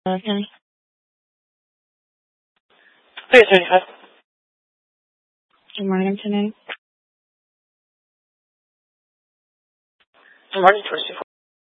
Can Hey, 75. Good morning today. Good morning, 24.